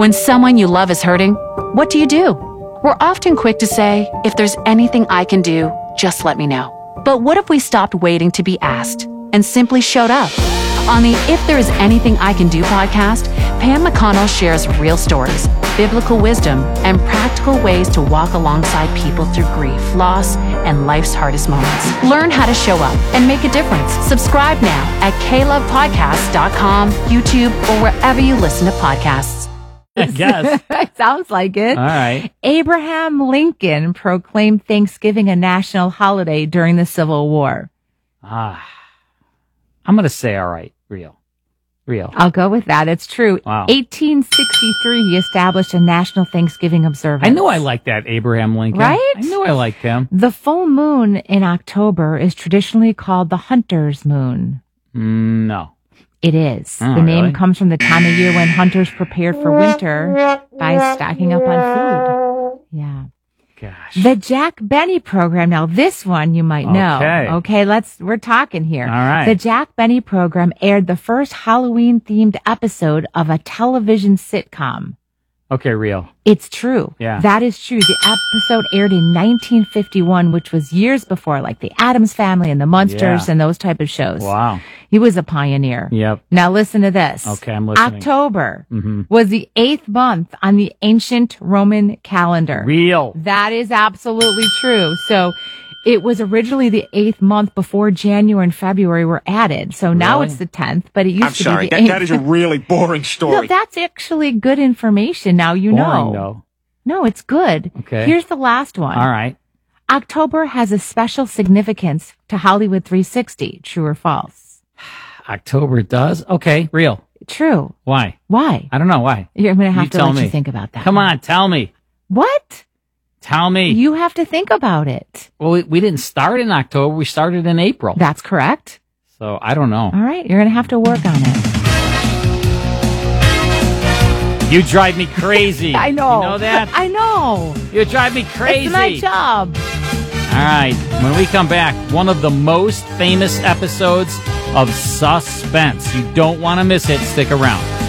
When someone you love is hurting, what do? We're often quick to say, if there's anything I can do, just let me know. But what if we stopped waiting to be asked and simply showed up? On the If There Is Anything I Can Do podcast, Pam McConnell shares real stories, biblical wisdom, and practical ways to walk alongside people through grief, loss, and life's hardest moments. Learn how to show up and make a difference. Subscribe now at klovepodcast.com, YouTube, or wherever you listen to podcasts. I guess. Sounds like it. All right. Abraham Lincoln proclaimed Thanksgiving a national holiday during the Civil War. I'm going to say, all right, real. I'll go with that. It's true. Wow. 1863, he established a national Thanksgiving observance. I knew I liked that Abraham Lincoln. Right? I knew I liked him. The full moon in October is traditionally called the hunter's moon. No. It is. Oh, the name really? comes from the time of year when hunters prepared for winter by stocking up on food. Yeah. Gosh. The Jack Benny program. Now, this one you might know. Okay. We're talking here. All right. The Jack Benny program aired the first Halloween-themed episode of a television sitcom. Okay, real. It's true. Yeah. That is true. The episode aired in 1951, which was years before, like the Addams Family and the Munsters and those type of shows. Wow. He was a pioneer. Yep. Now listen to this. Okay, I'm listening. October was the 8th month on the ancient Roman calendar. Real. That is absolutely true. So it was originally the 8th month before January and February were added. So now Really? it's the 10th, but it used I'm to sorry, be the 8th. that is a really boring story. No, that's actually good information. Now you Boring, know. though. No, it's good. Okay. Here's the last one. All right. October has a special significance to Hollywood 360. True or false? October does? Okay, real. True. Why? Why? I don't know why. I'm going to have to tell let me. you think about that. Come on, tell me. What? Tell me. You have to think about it. Well, we didn't start in October. We started in April. That's correct. So I don't know. All right. You're going to have to work on it. You drive me crazy. I know. You know that? I know. You drive me crazy. It's my job. All right. When we come back, one of the most famous episodes of Suspense. You don't want to miss it. Stick around.